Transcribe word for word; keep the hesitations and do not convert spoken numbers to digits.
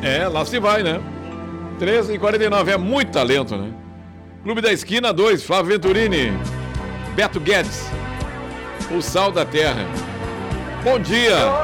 É, lá se vai, né? treze e quarenta e nove, é muito talento, né? Clube da Esquina dois, Flávio Venturini, Beto Guedes, o Sal da Terra. Bom dia!